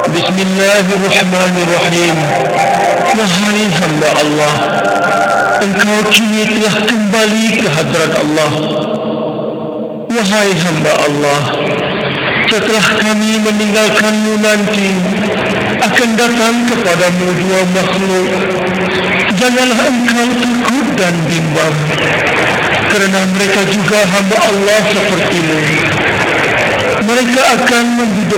Bismillahirrahmanirrahim. Wahai hamba Allah, engkau kini telah kembali ke hadrat Allah. Wahai hamba Allah, setelah kami meninggalkanmu nanti, akan datang kepadamu dua makhluk. Janganlah engkau takut dan bimbang, kerana mereka juga hamba Allah sepertimu. Mereka akan menduduk